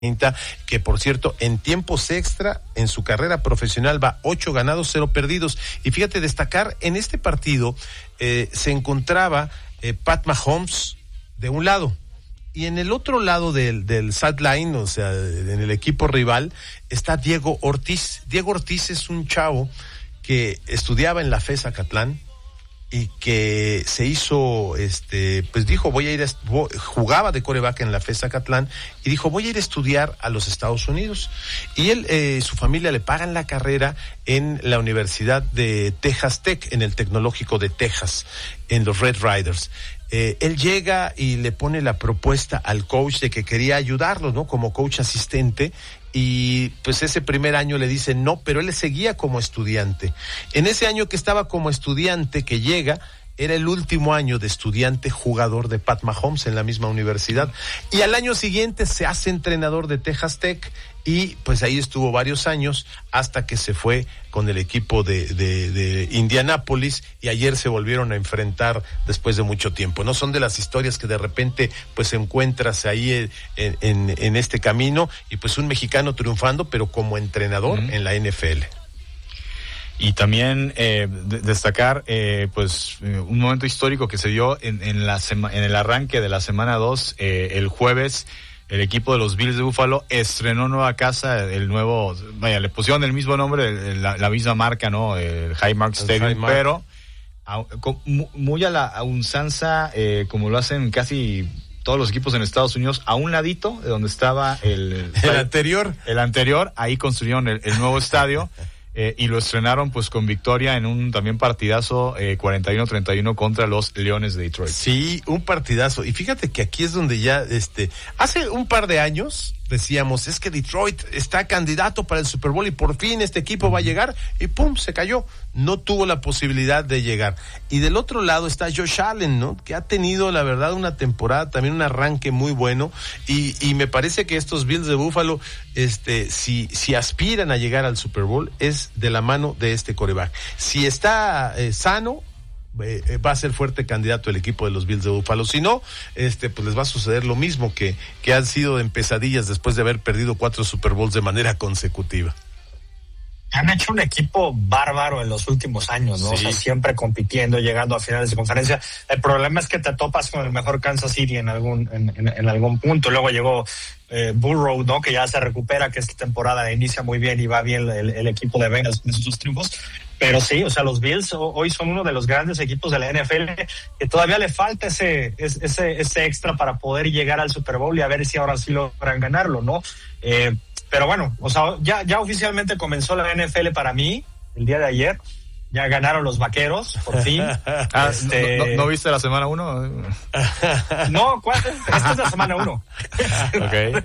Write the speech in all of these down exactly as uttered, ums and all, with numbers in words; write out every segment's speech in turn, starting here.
que por cierto en tiempos extra en su carrera profesional va ocho ganados, cero perdidos. Y fíjate, destacar en este partido eh, se encontraba eh, Pat Mahomes de un lado y en el otro lado del, del sideline, o sea, en el equipo rival, está Diego Ortiz. Diego Ortiz es un chavo que estudiaba en la FES Acatlán y que se hizo, este, pues dijo, voy a ir, a, jugaba de quarterback en la FES Acatlán y dijo, voy a ir a estudiar a los Estados Unidos. Y él, eh, su familia le pagan la carrera en la Universidad de Texas Tech, en el Tecnológico de Texas, en los Red Riders. Eh, él llega y le pone la propuesta al coach de que quería ayudarlo, ¿no? Como coach asistente. Y pues ese primer año le dicen no, pero él seguía como estudiante. En ese año que estaba como estudiante, que llega, era el último año de estudiante jugador de Pat Mahomes en la misma universidad. Y al año siguiente se hace entrenador de Texas Tech y pues ahí estuvo varios años hasta que se fue con el equipo de, de, de Indianápolis y ayer se volvieron a enfrentar después de mucho tiempo. No son de las historias que de repente pues encuentras ahí en, en, en este camino y pues un mexicano triunfando pero como entrenador uh-huh. en la N F L. Y también eh, de, destacar eh, pues eh, un momento histórico que se dio en, en, la sema, en el arranque de la semana dos, eh, el jueves. El equipo de los Bills de Buffalo estrenó nueva casa, el nuevo, vaya, le pusieron el mismo nombre, la, la misma marca, ¿no? El Highmark Stadium, Highmark. Pero a, con, muy a la a usanza, eh, como lo hacen casi todos los equipos en Estados Unidos, a un ladito de donde estaba el... El, el anterior. El anterior, ahí construyeron el, el nuevo estadio. Eh, y lo estrenaron pues con victoria en un también partidazo eh, cuarenta y uno a treinta y uno contra los Leones de Detroit. Sí, un partidazo. Y fíjate que aquí es donde ya, este, hace un par de años decíamos, es que Detroit está candidato para el Super Bowl y por fin este equipo va a llegar y pum, se cayó. No tuvo la posibilidad de llegar. Y del otro lado está Josh Allen, ¿no? Que ha tenido, la verdad, una temporada, también un arranque muy bueno. Y, y me parece que estos Bills de Buffalo, este, si, si aspiran a llegar al Super Bowl, es de la mano de este quarterback. Si está eh, sano, Eh, va a ser fuerte candidato el equipo de los Bills de Buffalo. Si no, este, pues les va a suceder lo mismo que, que han sido en pesadillas después de haber perdido cuatro Super Bowls de manera consecutiva. Han hecho un equipo bárbaro en los últimos años, ¿no? Sí. O sea, siempre compitiendo, llegando a finales de conferencia. El problema es que te topas con el mejor Kansas City en algún, en, en, en algún punto. Luego llegó eh, Burrow, ¿no? Que ya se recupera, que esta temporada inicia muy bien y va bien el, el equipo de Bengals en sus triunfos. Pero sí, o sea, los Bills hoy son uno de los grandes equipos de la N F L que todavía le falta ese, ese, ese extra para poder llegar al Super Bowl y a ver si ahora sí logran ganarlo, ¿no? Eh, pero bueno, o sea, ya, ya oficialmente comenzó la N F L para mí el día de ayer. Ya ganaron los Vaqueros, por fin. Ah, este... ¿no, no, ¿No viste la semana uno? No, ¿cuál? Esta es la semana uno. Ok.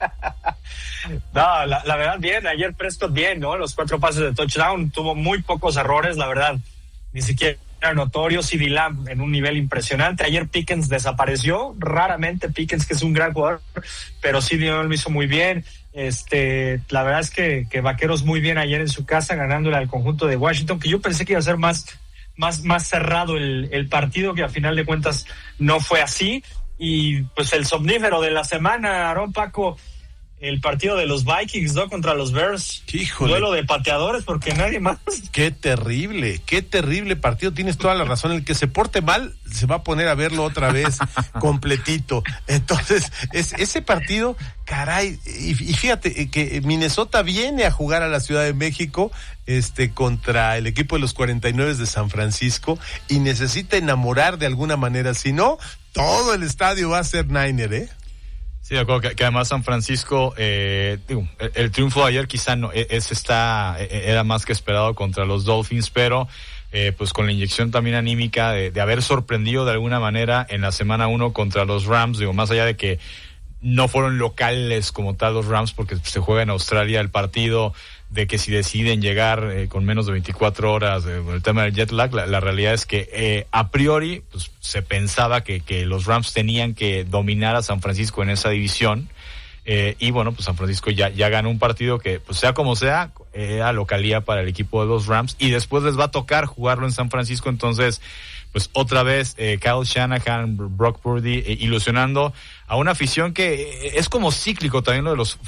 No, la, la verdad, bien. Ayer Prescott bien, ¿no? Los cuatro pases de touchdown. Tuvo muy pocos errores, la verdad. Ni siquiera era notorio. CeeDee Lamb en un nivel impresionante. Ayer Pickens desapareció. Raramente Pickens, que es un gran jugador, pero CeeDee Lamb lo hizo muy bien. Este, la verdad es que, que Vaqueros muy bien ayer en su casa, ganándole al conjunto de Washington, que yo pensé que iba a ser más, más, más cerrado el, el partido, que a final de cuentas no fue así. Y pues el somnífero de la semana, Aarón, Paco, el partido de los Vikings, ¿no? Contra los Bears. Híjole. Duelo de pateadores porque nadie más. Qué terrible, qué terrible partido. Tienes toda la razón. El que se porte mal se va a poner a verlo otra vez completito. Entonces, es, ese partido, caray, y, y fíjate que Minnesota viene a jugar a la Ciudad de México este contra el equipo de los cuarenta y nueve de San Francisco y necesita enamorar de alguna manera. Si no, todo el estadio va a ser Niner, ¿eh? Sí, de acuerdo, que, que además San Francisco, eh, digo, el, el triunfo de ayer quizá no, ese está, era más que esperado contra los Dolphins, pero eh, pues con la inyección también anímica de, de haber sorprendido de alguna manera en la semana uno contra los Rams, digo, más allá de que no fueron locales como tal los Rams porque se juega en Australia el partido, de que si deciden llegar eh, con menos de veinticuatro horas, eh, el tema del jet lag, la, la realidad es que eh, a priori pues, se pensaba que, que los Rams tenían que dominar a San Francisco en esa división, Eh, y bueno, pues San Francisco ya, ya ganó un partido que, pues sea como sea, era localía para el equipo de los Rams, y después les va a tocar jugarlo en San Francisco. Entonces, pues otra vez eh, Kyle Shanahan, Brock Purdy, eh, ilusionando a una afición que eh, es como cíclico también lo de los